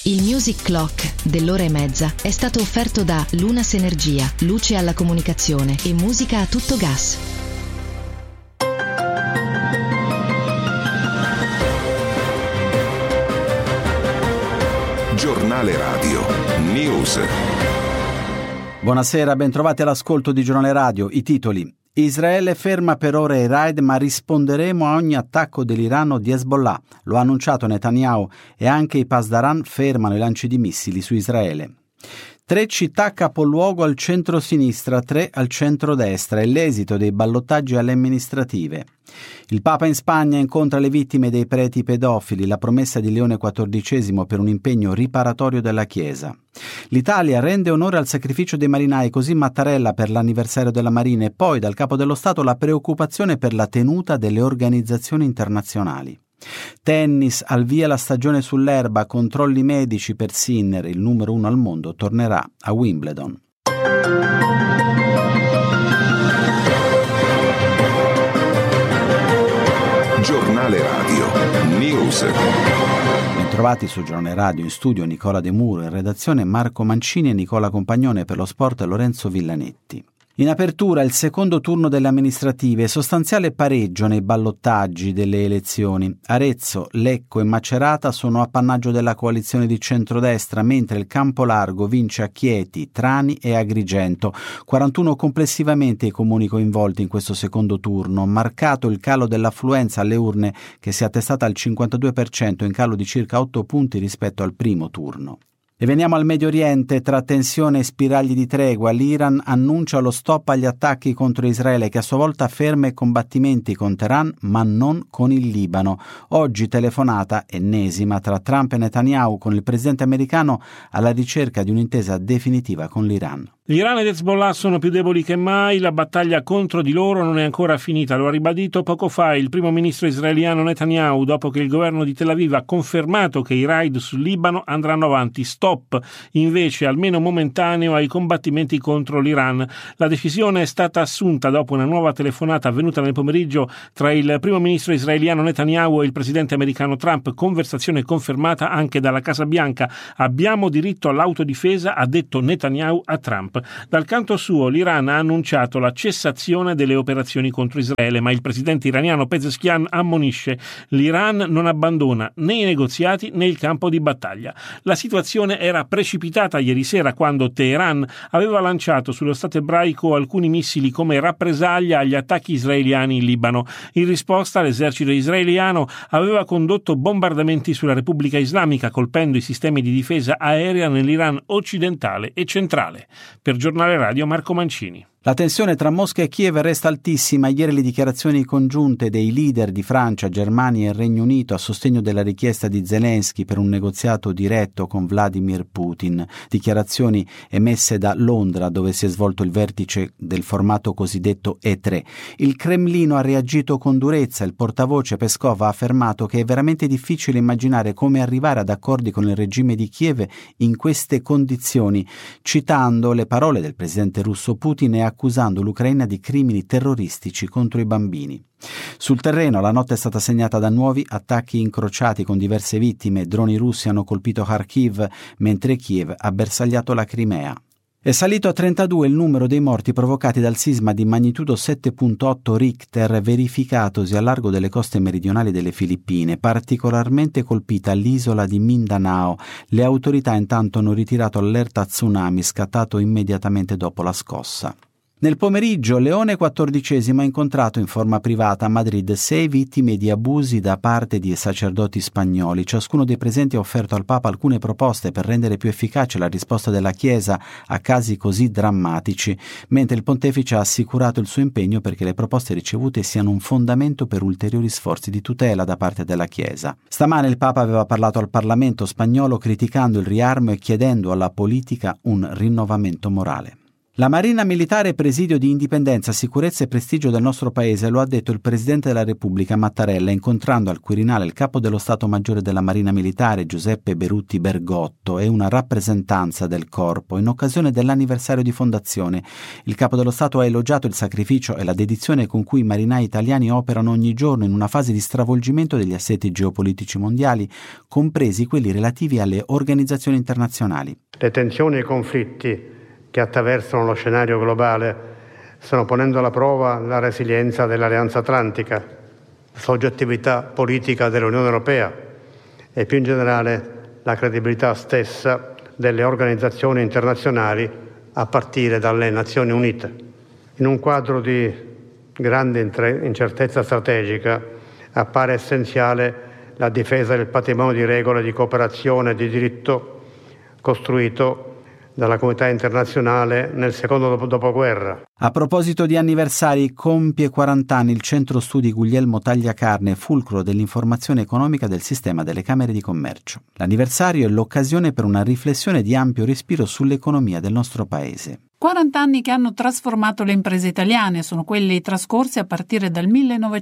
Il Music Clock dell'ora e mezza è stato offerto da Lunas Energia, luce alla comunicazione e musica a tutto gas. Giornale Radio News. Buonasera, bentrovati all'ascolto di Giornale Radio. I titoli: Israele ferma per ora i raid, ma risponderemo a ogni attacco dell'Iran o di Hezbollah. Lo ha annunciato Netanyahu, e anche i Pasdaran fermano i lanci di missili su Israele. 3 città capoluogo al centro-sinistra, 3 al centro-destra, è l'esito dei ballottaggi alle amministrative. Il Papa in Spagna incontra le vittime dei preti pedofili, la promessa di Leone XIV per un impegno riparatorio della Chiesa. L'Italia rende onore al sacrificio dei marinai, così Mattarella per l'anniversario della Marina, e poi dal Capo dello Stato la preoccupazione per la tenuta delle organizzazioni internazionali. Tennis, al via la stagione sull'erba, controlli medici per Sinner, il numero 1 al mondo, tornerà a Wimbledon. Giornale Radio News. Bentrovati su Giornale Radio, in studio Nicola De Muro, in redazione Marco Mancini e Nicola Compagnone, per lo sport Lorenzo Villanetti. In apertura il secondo turno delle amministrative, sostanziale pareggio nei ballottaggi delle elezioni. Arezzo, Lecco e Macerata sono appannaggio della coalizione di centrodestra, mentre il Campo Largo vince a Chieti, Trani e Agrigento. 41 complessivamente i comuni coinvolti in questo secondo turno, marcato il calo dell'affluenza alle urne che si è attestata al 52%, in calo di circa 8 punti rispetto al primo turno. E veniamo al Medio Oriente. Tra tensione e spiragli di tregua, l'Iran annuncia lo stop agli attacchi contro Israele, che a sua volta ferma i combattimenti con Teheran, ma non con il Libano. Oggi telefonata ennesima tra Trump e Netanyahu, con il presidente americano alla ricerca di un'intesa definitiva con l'Iran. L'Iran ed Hezbollah sono più deboli che mai, la battaglia contro di loro non è ancora finita, lo ha ribadito poco fa il primo ministro israeliano Netanyahu, dopo che il governo di Tel Aviv ha confermato che i raid sul Libano andranno avanti. Stop, invece, almeno momentaneo, ai combattimenti contro l'Iran. La decisione è stata assunta dopo una nuova telefonata avvenuta nel pomeriggio tra il primo ministro israeliano Netanyahu e il presidente americano Trump, conversazione confermata anche dalla Casa Bianca. Abbiamo diritto all'autodifesa, ha detto Netanyahu a Trump. Dal canto suo, l'Iran ha annunciato la cessazione delle operazioni contro Israele, ma il presidente iraniano Pezeshkian ammonisce: l'Iran non abbandona né i negoziati né il campo di battaglia. La situazione era precipitata ieri sera, quando Teheran aveva lanciato sullo Stato ebraico alcuni missili come rappresaglia agli attacchi israeliani in Libano. In risposta, l'esercito israeliano aveva condotto bombardamenti sulla Repubblica Islamica, colpendo i sistemi di difesa aerea nell'Iran occidentale e centrale. Per Giornale Radio Marco Mancini. La tensione tra Mosca e Kiev resta altissima. Ieri le dichiarazioni congiunte dei leader di Francia, Germania e Regno Unito a sostegno della richiesta di Zelensky per un negoziato diretto con Vladimir Putin. Dichiarazioni emesse da Londra, dove si è svolto il vertice del formato cosiddetto E3. Il Cremlino ha reagito con durezza. Il portavoce Peskov ha affermato che è veramente difficile immaginare come arrivare ad accordi con il regime di Kiev in queste condizioni, citando le parole del presidente russo Putin e accusando l'Ucraina di crimini terroristici contro i bambini. Sul terreno la notte è stata segnata da nuovi attacchi incrociati con diverse vittime. Droni russi hanno colpito Kharkiv, mentre Kiev ha bersagliato la Crimea. È salito a 32 il numero dei morti provocati dal sisma di magnitudo 7.8 Richter verificatosi a largo delle coste meridionali delle Filippine, particolarmente colpita l'isola di Mindanao. Le autorità intanto hanno ritirato l'allerta tsunami scattato immediatamente dopo la scossa. Nel pomeriggio Leone XIV ha incontrato in forma privata a Madrid 6 vittime di abusi da parte di sacerdoti spagnoli. Ciascuno dei presenti ha offerto al Papa alcune proposte per rendere più efficace la risposta della Chiesa a casi così drammatici, mentre il pontefice ha assicurato il suo impegno perché le proposte ricevute siano un fondamento per ulteriori sforzi di tutela da parte della Chiesa. Stamane il Papa aveva parlato al Parlamento spagnolo criticando il riarmo e chiedendo alla politica un rinnovamento morale. La Marina Militare presidio di indipendenza, sicurezza e prestigio del nostro paese, lo ha detto il Presidente della Repubblica Mattarella incontrando al Quirinale il Capo dello Stato Maggiore della Marina Militare Giuseppe Berutti Bergotto e una rappresentanza del Corpo in occasione dell'anniversario di fondazione. Il Capo dello Stato ha elogiato il sacrificio e la dedizione con cui i marinai italiani operano ogni giorno in una fase di stravolgimento degli assetti geopolitici mondiali, compresi quelli relativi alle organizzazioni internazionali. Le tensioni e i conflitti che attraversano lo scenario globale stanno ponendo alla prova la resilienza dell'Alleanza Atlantica, la soggettività politica dell'Unione Europea e più in generale la credibilità stessa delle organizzazioni internazionali a partire dalle Nazioni Unite. In un quadro di grande incertezza strategica appare essenziale la difesa del patrimonio di regole di cooperazione e di diritto costruito dalla comunità internazionale nel secondo dopoguerra. A proposito di anniversari, compie 40 anni il Centro Studi Guglielmo Tagliacarne, fulcro dell'informazione economica del sistema delle Camere di Commercio. L'anniversario è l'occasione per una riflessione di ampio respiro sull'economia del nostro paese. 40 anni che hanno trasformato le imprese italiane, sono quelli trascorsi a partire dal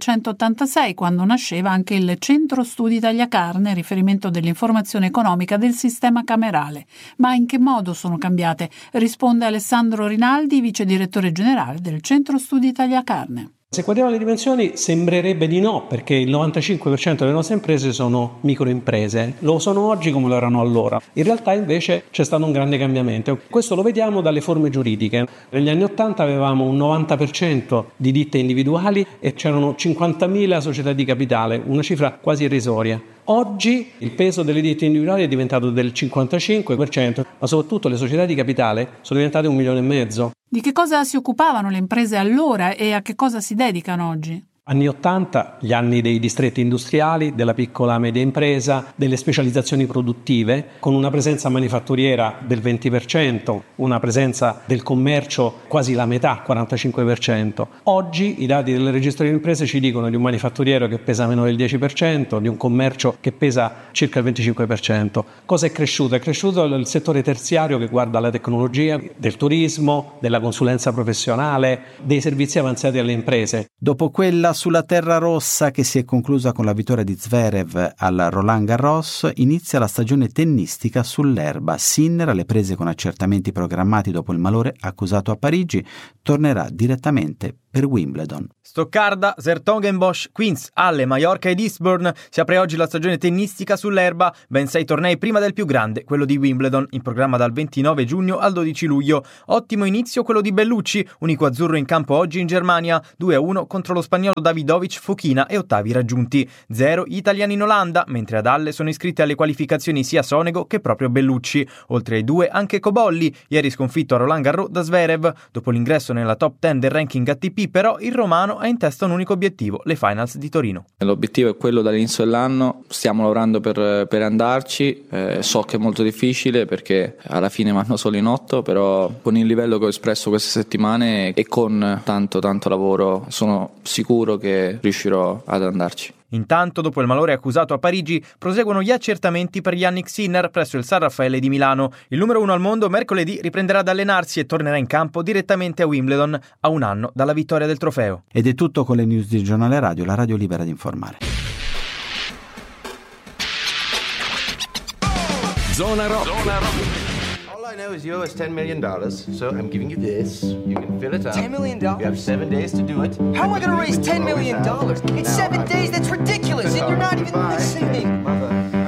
1986, quando nasceva anche il Centro Studi Tagliacarne, riferimento dell'informazione economica del sistema camerale. Ma in che modo sono cambiate? Risponde Alessandro Rinaldi, vice direttore generale del Centro Studi Tagliacarne. Se guardiamo le dimensioni sembrerebbe di no, perché il 95% delle nostre imprese sono microimprese, lo sono oggi come lo erano allora. In realtà invece c'è stato un grande cambiamento, questo lo vediamo dalle forme giuridiche. Negli anni 80 avevamo un 90% di ditte individuali e c'erano 50.000 società di capitale, una cifra quasi irrisoria. Oggi il peso delle ditte individuali è diventato del 55%, ma soprattutto le società di capitale sono diventate 1,5 milioni. Di che cosa si occupavano le imprese allora e a che cosa si dedicano oggi? Anni 80, gli anni dei distretti industriali, della piccola e media impresa, delle specializzazioni produttive, con una presenza manifatturiera del 20%, una presenza del commercio quasi la metà, 45%. Oggi i dati del registro delle imprese ci dicono di un manifatturiero che pesa meno del 10%, di un commercio che pesa circa il 25%. Cosa è cresciuto? È cresciuto il settore terziario che guarda la tecnologia, del turismo, della consulenza professionale, dei servizi avanzati alle imprese. Dopo quella sulla terra rossa, che si è conclusa con la vittoria di Zverev al Roland Garros, inizia la stagione tennistica sull'erba. Sinner, alle prese con accertamenti programmati dopo il malore accusato a Parigi, tornerà direttamente per Wimbledon. Stoccarda, 's-Hertogenbosch, Queens, Halle, Mallorca ed Eastbourne. Si apre oggi la stagione tennistica sull'erba, ben 6 tornei prima del più grande, quello di Wimbledon, in programma dal 29 giugno al 12 luglio. Ottimo inizio quello di Bellucci, unico azzurro in campo oggi in Germania, 2-1 contro lo spagnolo Davidovic, Fokina e ottavi raggiunti. 0 gli italiani in Olanda, mentre ad Halle sono iscritti alle qualificazioni sia Sonego che proprio Bellucci. Oltre ai due anche Cobolli, ieri sconfitto a Roland Garros da Zverev. Dopo l'ingresso nella top 10 del ranking ATP, però il romano ha in testa un unico obiettivo, le finals di Torino. L'obiettivo è quello dall'inizio dell'anno, stiamo lavorando per andarci, so che è molto difficile perché alla fine vanno solo in 8, però con il livello che ho espresso queste settimane e con tanto lavoro sono sicuro che riuscirò ad andarci. Intanto, dopo il malore accusato a Parigi, proseguono gli accertamenti per Jannik Sinner presso il San Raffaele di Milano. Il numero 1 al mondo mercoledì riprenderà ad allenarsi e tornerà in campo direttamente a Wimbledon a un anno dalla vittoria del trofeo. Ed è tutto con le news di Giornale Radio, la radio libera di informare. Zona Rock. All I know is you owe us $10 million, so I'm giving you this. You can fill it up. $10 million? You have 7 days to do it. How am I going to raise $10 million? It's 7 days. That's ridiculous. And you're not even listening.